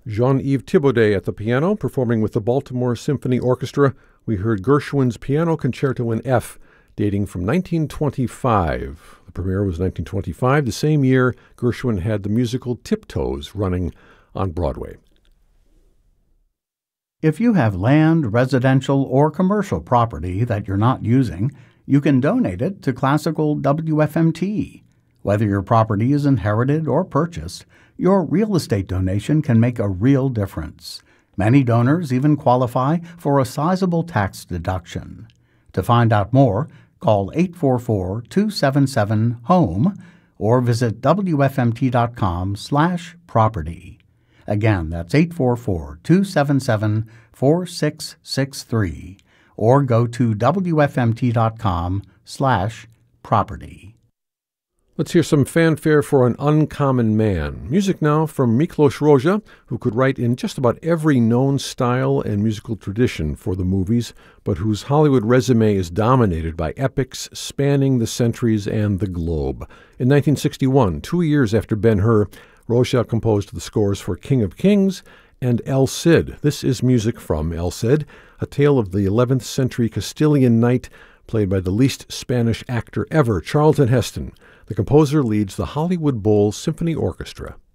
Jean-Yves Thibaudet at the piano, performing with the Baltimore Symphony Orchestra. We heard Gershwin's Piano Concerto in F, dating from 1925. The premiere was 1925, the same year Gershwin had the musical Tiptoes running on Broadway. If you have land, residential, or commercial property that you're not using, you can donate it to Classical WFMT. Whether your property is inherited or purchased, your real estate donation can make a real difference. Many donors even qualify for a sizable tax deduction. To find out more, call 844-277-HOME or visit wfmt.com/property. Again, that's 844-277-4663 or go to wfmt.com/property. Let's hear some fanfare for an uncommon man. Music now from Miklos Rozsa, who could write in just about every known style and musical tradition for the movies, but whose Hollywood resume is dominated by epics spanning the centuries and the globe. In 1961, 2 years after Ben-Hur, Rozsa composed the scores for King of Kings and El Cid. This is music from El Cid, a tale of the 11th century Castilian knight played by the least Spanish actor ever, Charlton Heston. The composer leads the Hollywood Bowl Symphony Orchestra.